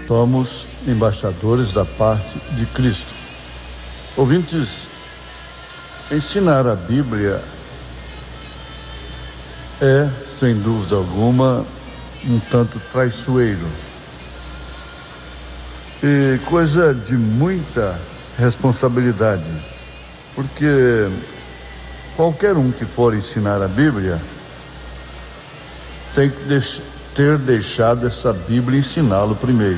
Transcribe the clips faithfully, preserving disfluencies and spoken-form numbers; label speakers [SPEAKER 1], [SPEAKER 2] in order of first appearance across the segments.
[SPEAKER 1] somos embaixadores da parte de Cristo. Ouvintes, ensinar a Bíblia é, sem dúvida alguma, um tanto traiçoeiro e coisa de muita responsabilidade, porque qualquer um que for ensinar a Bíblia tem que deix- ter deixado essa Bíblia ensiná-lo primeiro.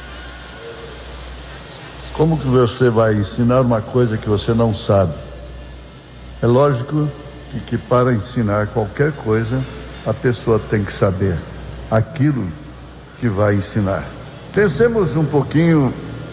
[SPEAKER 1] Como que você vai ensinar uma coisa que você não sabe? É lógico que, que para ensinar qualquer coisa, a pessoa tem que saber aquilo que vai ensinar. Pensemos um pouquinho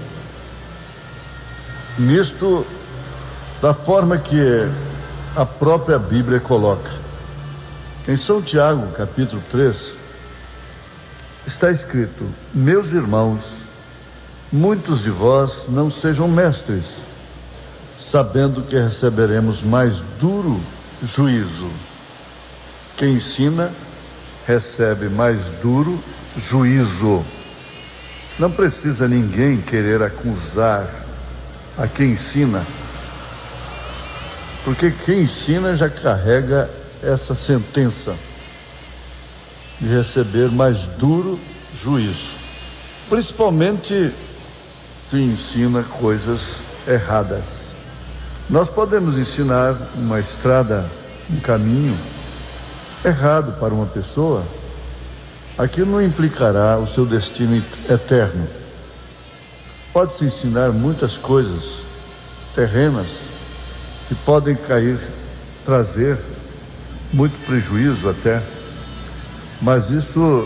[SPEAKER 1] nisto da forma que a própria Bíblia coloca. Em São Tiago, capítulo três, está escrito: meus irmãos, muitos de vós não sejam mestres, sabendo que receberemos mais duro juízo. Quem ensina, recebe mais duro juízo. Não precisa ninguém querer acusar a quem ensina, porque quem ensina já carrega essa sentença de receber mais duro juízo, principalmente se ensina coisas erradas. Nós podemos ensinar uma estrada, um caminho errado para uma pessoa, aquilo não implicará o seu destino eterno. Pode-se ensinar muitas coisas terrenas que podem cair, trazer muito prejuízo até, mas isso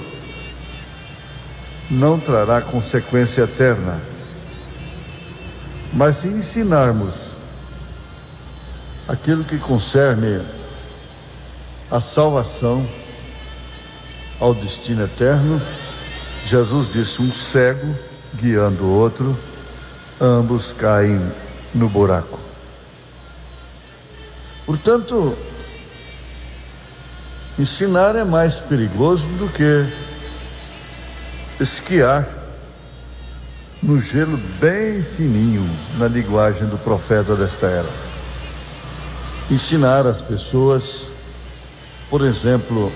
[SPEAKER 1] não trará consequência eterna. Mas se ensinarmos aquilo que concerne a salvação, ao destino eterno, Jesus disse: um cego guiando o outro, ambos caem no buraco. Portanto, ensinar é mais perigoso do que esquiar no gelo bem fininho, na linguagem do profeta desta era. Ensinar as pessoas, por exemplo,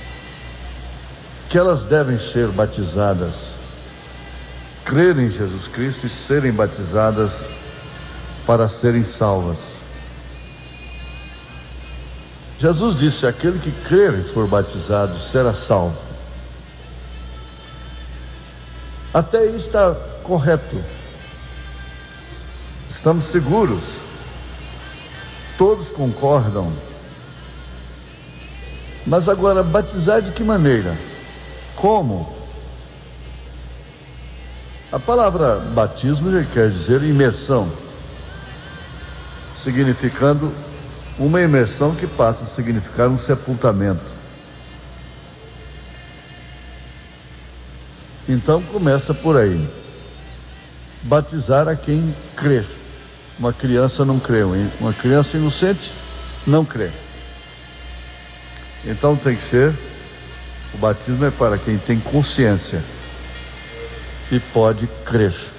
[SPEAKER 1] que elas devem ser batizadas, crer em Jesus Cristo e serem batizadas para serem salvas. Jesus disse: aquele que crer e for batizado será salvo. Até aí está correto. Estamos seguros. Todos concordam. Mas agora, batizar de que maneira? Como? A palavra batismo já quer dizer imersão, significando uma imersão que passa a significar um sepultamento. Então começa por aí. Batizar a quem crê. Uma criança não crê, uma criança inocente não crê. Então tem que ser, o batismo é para quem tem consciência e pode crer.